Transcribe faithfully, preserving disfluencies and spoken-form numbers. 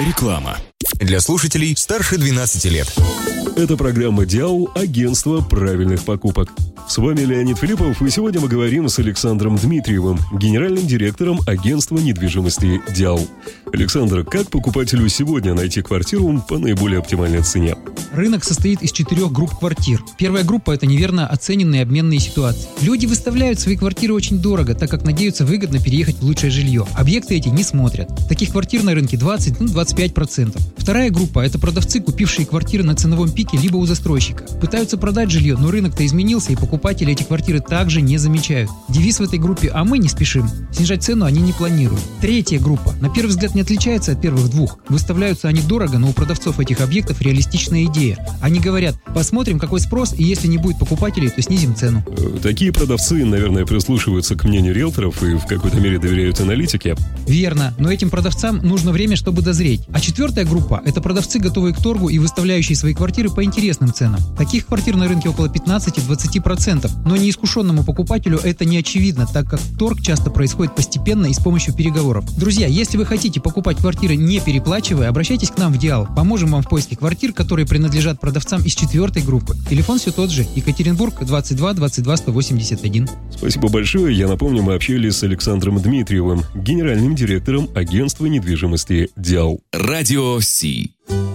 Реклама. Для слушателей старше двенадцати лет. Это программа «Диал. Агентство правильных покупок». С вами Леонид Филиппов, и сегодня мы говорим с Александром Дмитриевым, генеральным директором агентства недвижимости «Диал». Александр, как покупателю сегодня найти квартиру по наиболее оптимальной цене? Рынок состоит из четырех групп квартир. Первая группа – это неверно оцененные обменные ситуации. Люди выставляют свои квартиры очень дорого, так как надеются выгодно переехать в лучшее жилье. Объекты эти не смотрят. Таких квартир на рынке двадцать - двадцать пять процентов. Вторая группа – это продавцы, купившие квартиры на ценовом пике либо у застройщика. Пытаются продать жилье, но рынок-то изменился, и покупатели эти квартиры также не замечают. Девиз в этой группе «А мы не спешим». Снижать цену они не планируют. Третья группа на первый взгляд не отличается от первых двух. Выставляются они дорого, но у продавцов этих объектов реалистичная идея. Они говорят: посмотрим, какой спрос, и если не будет покупателей, то снизим цену. Такие продавцы, наверное, прислушиваются к мнению риэлторов и в какой-то мере доверяют аналитике. Верно, но этим продавцам нужно время, чтобы дозреть. А четвертая группа – это продавцы, готовые к торгу и выставляющие свои квартиры по интересным ценам. Таких квартир на рынке около пятнадцать-двадцать процентов, но неискушенному покупателю это не очевидно, так как торг часто происходит постепенно и с помощью переговоров. Друзья, если вы хотите покупать квартиры не переплачивая, обращайтесь к нам в Диал. Поможем вам в поиске квартир, которые принадлежат продавцам из четвертой группы. Телефон все тот же. Екатеринбург, двадцать два двадцать два сто восемьдесят один. Спасибо большое. Я напомню, мы общались с Александром Дмитриевым, генеральным директором агентства недвижимости «Диал». Радио Си.